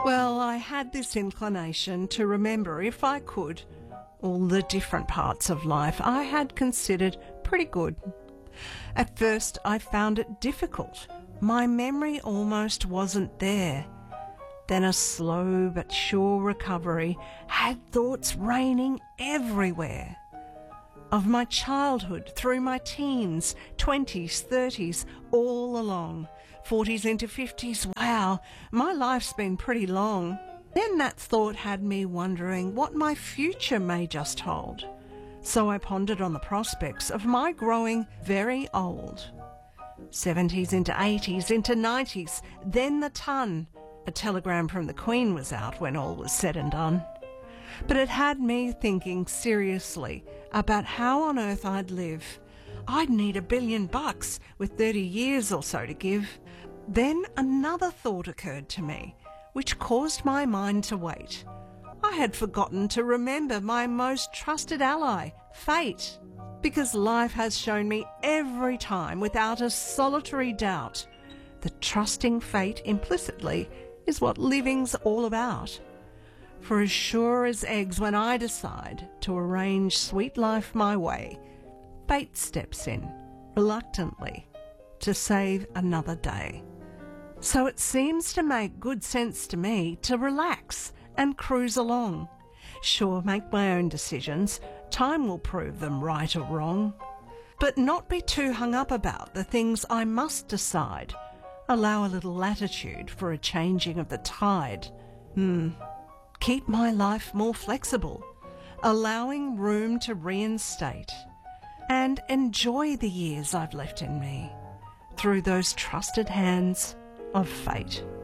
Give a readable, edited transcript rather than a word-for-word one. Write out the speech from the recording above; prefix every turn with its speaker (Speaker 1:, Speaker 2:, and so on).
Speaker 1: Well, I had this inclination to remember, if I could, all the different parts of life I had considered pretty good. At first, I found it difficult. My memory almost wasn't there. Then a slow but sure recovery had thoughts raining everywhere. Of my childhood through my teens, 20s, 30s, all along, 40s into 50s, wow, my life's been pretty long. Then that thought had me wondering what my future may just hold. So I pondered on the prospects of my growing very old. 70s into 80s into 90s, then the ton. A telegram from the Queen was out when all was said and done. But it had me thinking seriously about how on earth I'd live. I'd need $1 billion with 30 years or so to give. Then another thought occurred to me, which caused my mind to wait. I had forgotten to remember my most trusted ally, fate, because life has shown me every time without a solitary doubt that trusting fate implicitly is what living's all about. For as sure as eggs, when I decide to arrange sweet life my way, fate steps in, reluctantly, to save another day. So it seems to make good sense to me to relax and cruise along. Sure, make my own decisions. Time will prove them right or wrong. But not be too hung up about the things I must decide. Allow a little latitude for a changing of the tide. Keep my life more flexible, allowing room to reinstate, and enjoy the years I've left in me through those trusted hands of fate.